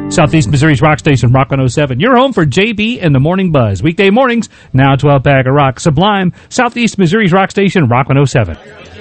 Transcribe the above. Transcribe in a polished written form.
Southeast Missouri's rock station, Rock 107. Your home for JB and the Morning Buzz. Weekday mornings, now 12 Pack of Rock. Sublime, Southeast Missouri's rock station, Rock 107.